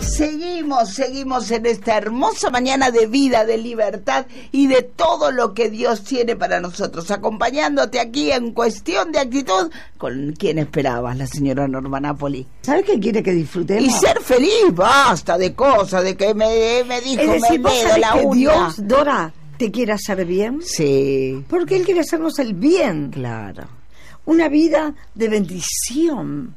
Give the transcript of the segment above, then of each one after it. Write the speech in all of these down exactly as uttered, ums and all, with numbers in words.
Seguimos, seguimos en esta hermosa mañana de vida, de libertad y de todo lo que Dios tiene para nosotros, acompañándote aquí en Cuestión de Actitud con quien esperabas, la señora Norma Napoli. ¿Sabes qué quiere que disfrutemos? Y ser feliz, basta de cosas, de que me, me dijo, es decir, me ¿vos dedo sabés la que uña? Dios, Dora, te quiere hacer bien? Sí. Porque Él quiere hacernos el bien. Claro. Una vida de bendición.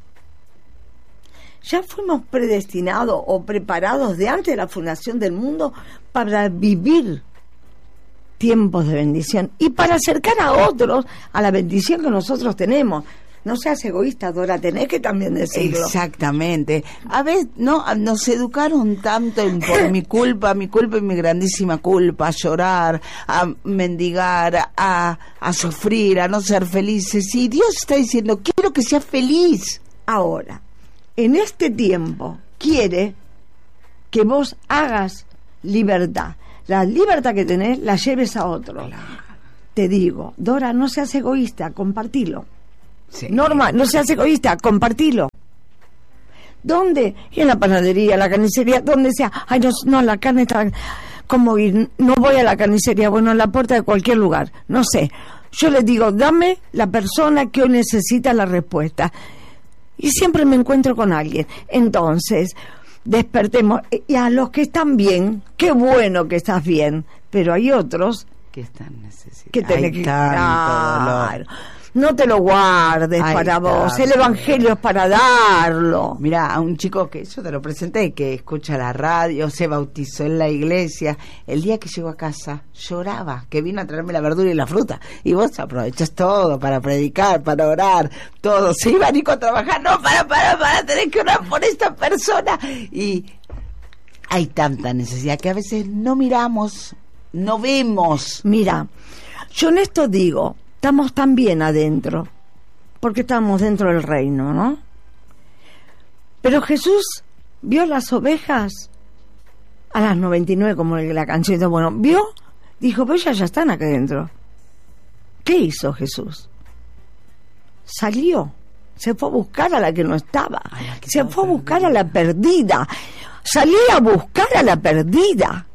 Ya fuimos predestinados o preparados de antes de la fundación del mundo para vivir tiempos de bendición y para acercar a otros a la bendición que nosotros tenemos. No seas egoísta, Dora, tenés que también decirlo. Exactamente. A veces no nos educaron tanto en por mi culpa, mi culpa y mi grandísima culpa, a llorar, a mendigar, a, a sufrir, a no ser felices. Y Dios está diciendo, quiero que seas feliz. Ahora, en este tiempo quiere que vos hagas libertad. La libertad que tenés la lleves a otro. Claro. Te digo, Dora, no seas egoísta, compartilo. Sí. Norma, no seas egoísta, compartilo. ¿Dónde? Y en la panadería, la carnicería, donde sea. Ay, no, no, la carne está... ¿Cómo ir? No voy a la carnicería, bueno, en la puerta de cualquier lugar. No sé. Yo les digo, dame la persona que hoy necesita la respuesta. Y siempre me encuentro con alguien. Entonces, despertemos. Y a los que están bien, qué bueno que estás bien. Pero hay otros que están necesitados. Que tenés que... Claro. No te lo guardes Ay, para vos. tanto. El evangelio es para darlo. Mira, a un chico que yo te lo presenté, que escucha la radio, se bautizó en la iglesia, el día que llegó a casa lloraba, que vino a traerme la verdura y la fruta. Y vos aprovechás todo para predicar, para orar, todo. Se iba Nico a trabajar, no, para, para, para, tenés que orar por esta persona. Y hay tanta necesidad que a veces no miramos, no vemos. Mira, yo en esto digo, estamos tan bien adentro, porque estamos dentro del reino, ¿no? Pero Jesús vio las ovejas a las noventa y nueve, como la canción dice, bueno, vio, dijo, pero ellas ya están acá adentro. ¿Qué hizo Jesús? Salió, se fue a buscar a la que no estaba, Ay, que se estaba fue a buscar perdida. a la perdida, salí a buscar a la perdida.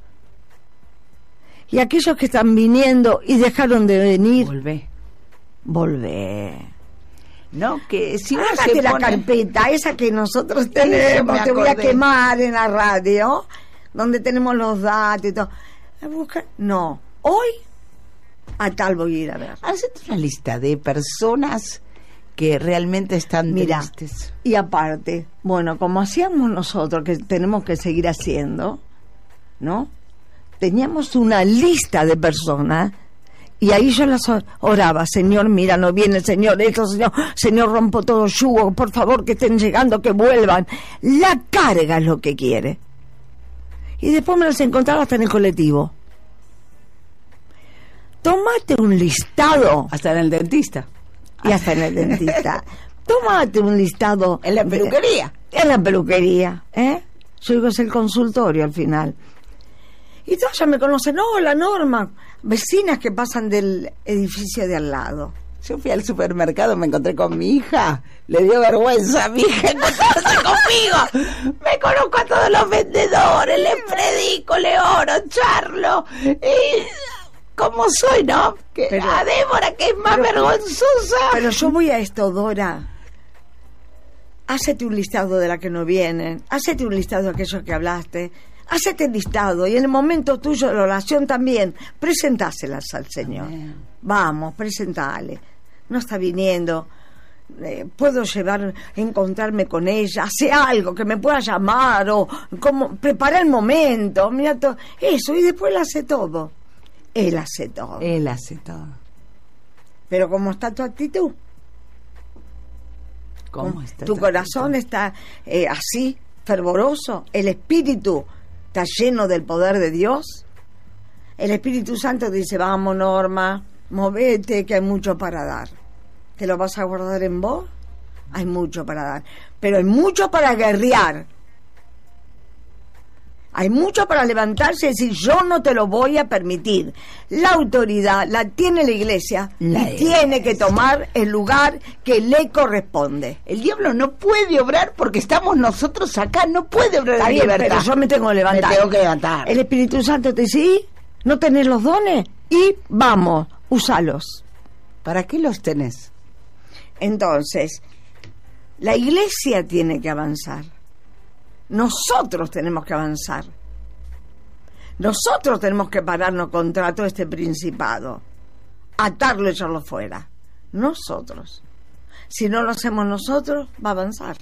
Y aquellos que están viniendo y dejaron de venir, Volvé. volvé. No, que si uno Hágate se la pone... carpeta, esa que nosotros me tenemos, te voy a acordé. quemar en la radio, donde tenemos los datos y todo. A buscar- No, hoy a tal voy a ir a ver. Hacete una lista de personas que realmente están Mira, tristes. y aparte, bueno, como hacíamos nosotros, que tenemos que seguir haciendo, ¿no? Teníamos una lista de personas y ahí yo las or- oraba, Señor, mira, no viene, Señor, esto, Señor, Señor, rompo todo yugo, por favor, que estén llegando, que vuelvan. La carga es lo que quiere. Y después me las encontraba hasta en el colectivo. Tómate un listado, Hasta en el dentista. y hasta en el dentista. Tómate un listado. En la de- peluquería. En la peluquería, ¿eh? Yo digo, es el consultorio al final. Y todos ya me conocen, hola Norma, vecinas que pasan del edificio de al lado. Yo fui al supermercado, me encontré con mi hija, le dio vergüenza a mi hija encontrarse conmigo. Me conozco a todos los vendedores, les predico, le oro, charlo. Y como soy, ¿no? Que Pero- a Débora, que es más pero- vergonzosa. Pero yo voy a esto, Dora. Hacete un listado de la que no vienen, hacete un listado de aquellos que hablaste, hacete el listado y en el momento tuyo de la oración también, presentáselas al Señor. Amén. Vamos, presentale. No está viniendo, eh, puedo llevar, encontrarme con ella, hace algo que me pueda llamar o como prepara el momento, mira todo eso, y después él hace todo. Él hace todo. Él hace todo. Pero ¿cómo está tu actitud? ¿Cómo está Tu esta corazón actitud? está eh, así, fervoroso, el espíritu está lleno del poder de Dios. El Espíritu Santo dice, vamos Norma, movete que hay mucho para dar. ¿Te lo vas a guardar en vos? Hay mucho para dar, pero hay mucho para guerrear. Hay mucho para levantarse y decir, yo no te lo voy a permitir. La autoridad la tiene la iglesia la y iglesia. Tiene que tomar el lugar que le corresponde. El diablo no puede obrar porque estamos nosotros acá, no puede obrar en libertad. Pero yo me tengo que levantar. Me tengo que levantar. El Espíritu Santo te dice, ¿sí? ¿No tenés los dones? Y vamos, usalos. ¿Para qué los tenés? Entonces, la iglesia tiene que avanzar. Nosotros tenemos que avanzar. Nosotros tenemos que pararnos contra todo este principado, atarlo y echarlo fuera. Nosotros. Si no lo hacemos nosotros, va a avanzar.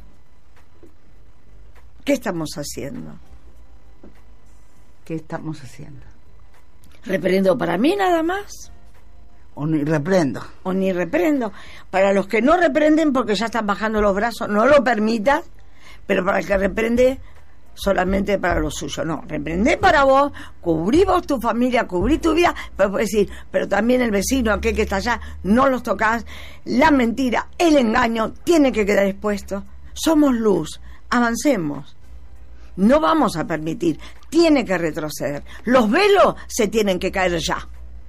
¿Qué estamos haciendo? ¿Qué estamos haciendo? ¿Reprendo para mí nada más? O ni reprendo. O ni reprendo. Para los que no reprenden porque ya están bajando los brazos, no lo permitas. Pero para el que reprende, solamente para lo suyo. No, reprende para vos, cubrí vos tu familia, cubrí tu vida, pero puedes decir, pero también el vecino, aquel que está allá, no los tocás. La mentira, el engaño, tiene que quedar expuesto. Somos luz, avancemos. No vamos a permitir, tiene que retroceder. Los velos se tienen que caer ya.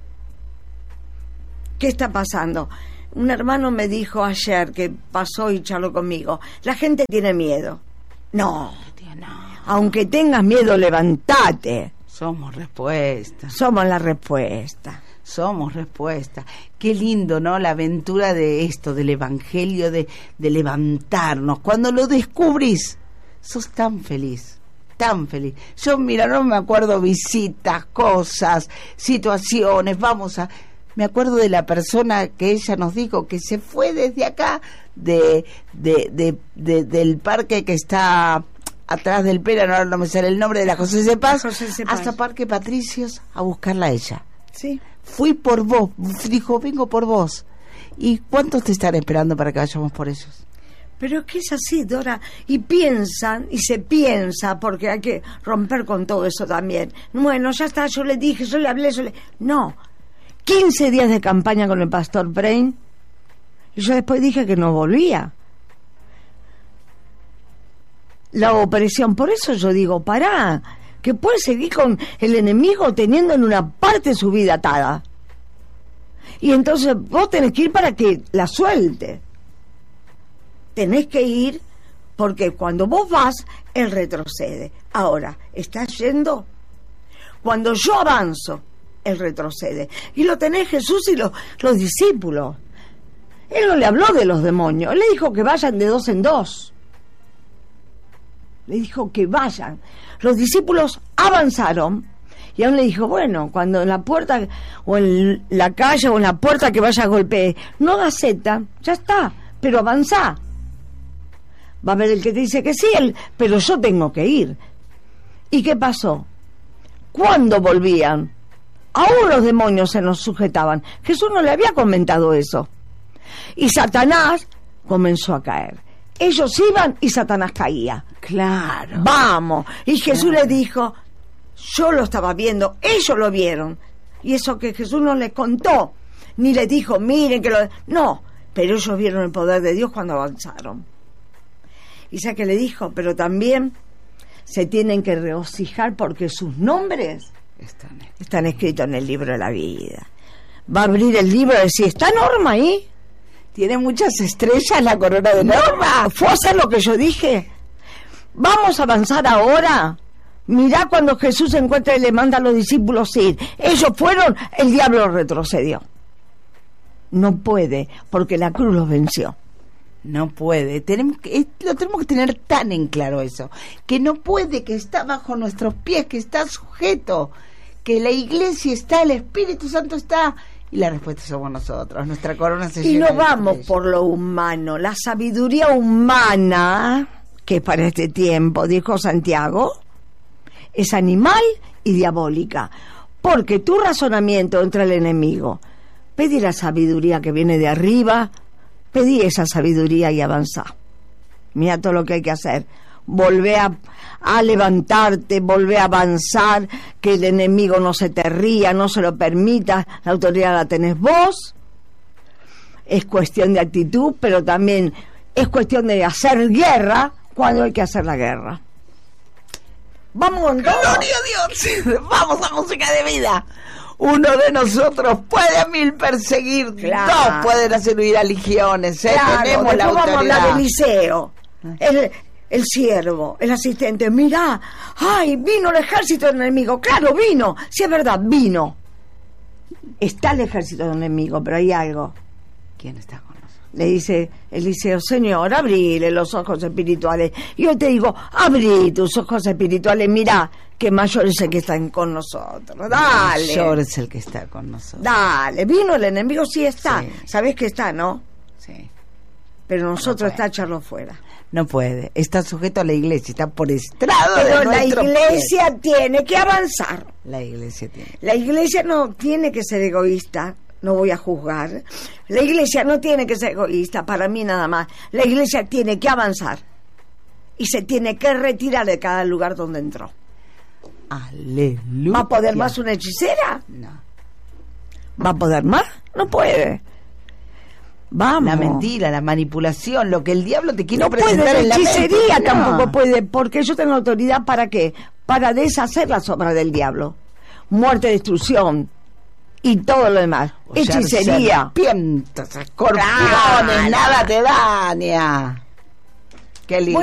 ¿Qué está pasando? Un hermano me dijo ayer que pasó y charló conmigo, la gente tiene miedo. No, no. Aunque tengas miedo, levántate. Somos respuesta. Somos la respuesta. Somos respuesta. Qué lindo, ¿no? La aventura de esto, del evangelio, de, de levantarnos. Cuando lo descubrís, sos tan feliz, tan feliz. Yo, mira, no me acuerdo visitas, cosas, situaciones, vamos a... Me acuerdo de la persona que ella nos dijo que se fue desde acá, de, de, de, de del parque que está atrás del Pera, ahora no me sale el nombre, de la José C. Paz, José C. Paz, hasta Parque Patricios a buscarla a ella. Sí. Fui por vos, dijo, vengo por vos. ¿Y cuántos te están esperando para que vayamos por ellos? Pero es que es así, Dora, y piensan, y se piensa, porque hay que romper con todo eso también. Bueno, ya está, yo le dije, yo le hablé, yo le... No, quince días de campaña con el pastor Brain, y yo después dije que no volvía. La opresión, por eso yo digo, pará, que puede seguir con el enemigo teniendo en una parte su vida atada. Y entonces vos tenés que ir para que la suelte. Tenés que ir porque cuando vos vas, él retrocede. Ahora, ¿estás yendo? Cuando yo avanzo, él retrocede. Y lo tenés Jesús y los, los discípulos. Él no le habló de los demonios, él le dijo que vayan de dos en dos. Le dijo que vayan. Los discípulos avanzaron y aún le dijo, bueno, cuando en la puerta o en la calle o en la puerta que vaya a golpear, no hagas zeta, ya está, pero avanzá. Va a haber el que te dice que sí, el, pero yo tengo que ir. ¿Y qué pasó? Cuando volvían, aún los demonios se nos sujetaban. Jesús no le había comentado eso. Y Satanás comenzó a caer. Ellos iban y Satanás caía. Claro. Vamos. Y Jesús claro. les dijo, yo lo estaba viendo, ellos lo vieron. Y eso que Jesús no les contó, ni les dijo, miren que lo... No, pero ellos vieron el poder de Dios cuando avanzaron. Y sé que le dijo, pero también se tienen que regocijar porque sus nombres están, están escritos en el libro de la vida. Va a abrir el libro y decir, ¿está Norma ahí? Tiene muchas estrellas la corona de Norma. ¿Fue a hacer lo que yo dije? Vamos a avanzar ahora. Mirá cuando Jesús se encuentra y le manda a los discípulos ir. Ellos fueron, el diablo retrocedió. No puede, porque la cruz los venció. No puede, tenemos que, lo tenemos que tener tan en claro eso, que no puede, que está bajo nuestros pies, que está sujeto, que la iglesia está, el Espíritu Santo está, y la respuesta somos nosotros, nuestra corona se y llena. Y no vamos por lo humano, la sabiduría humana, que es para este tiempo, dijo Santiago, es animal y diabólica, porque tu razonamiento entra el enemigo. Pedí la sabiduría que viene de arriba, pedí esa sabiduría y avanzá. Mira todo lo que hay que hacer. Volvé a, a levantarte, volvé a avanzar, que el enemigo no se te ría, no se lo permita, la autoridad la tenés vos. Es cuestión de actitud, pero también es cuestión de hacer guerra cuando hay que hacer la guerra. Vamos con todo. ¡Gloria a Dios! Vamos a música de vida. Uno de nosotros puede a mil perseguir, Claro. dos pueden hacer huir a legiones, ¿eh? Claro, Tenemos la después vamos a autoridad. hablar del liceo. El, el siervo, el asistente, mirá, ay, vino el ejército enemigo. Claro, vino, sí es verdad, vino. Está el ejército enemigo, pero hay algo. ¿Quién está con nosotros? Le dice Eliseo, Señor, abrile los ojos espirituales. Y yo te digo, abrí tus ojos espirituales, mirá, que mayor es el que está con nosotros. Dale. Mayor es el que está con nosotros. Dale, vino el enemigo, sí está. Sí. Sabés que está, ¿no? Sí. Pero nosotros No está puede. echarlo fuera. No puede, está sujeto a la iglesia, está por estrado de Pero la nuestro iglesia tiene que avanzar. pie. La iglesia tiene. La iglesia no tiene que ser egoísta. No voy a juzgar. La iglesia no tiene que ser egoísta, para mí nada más. La iglesia tiene que avanzar. Y se tiene que retirar de cada lugar donde entró. Aleluya. ¿Va a poder más una hechicera? No. ¿Va a poder más? No puede. Vamos. La mentira, la manipulación, lo que el diablo te quiere No puede, presentar la en la hechicería mente. No. tampoco puede, porque yo tengo autoridad para qué, para deshacer las obras del diablo, muerte, destrucción y todo lo demás. O sea, Hechicería. serpientes, escorpiones, Claro. nada te daña. Qué lindo.